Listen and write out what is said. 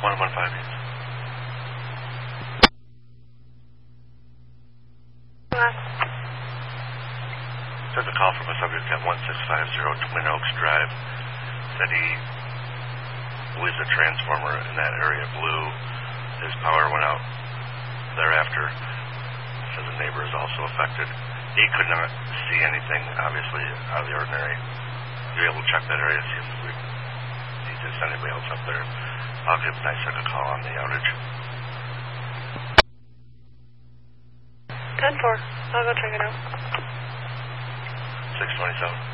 115 East. Took a call from a subject at 1650 Twin Oaks Drive. Said he believes a transformer in that area blew. His power went out thereafter. Says a neighbor is also affected. He could not see anything, obviously, out of the ordinary. Be able to check that area, see if we need to send anybody else up there. I'll give NYSEC a call on the outage. 10-4. I'll go check it out. 627.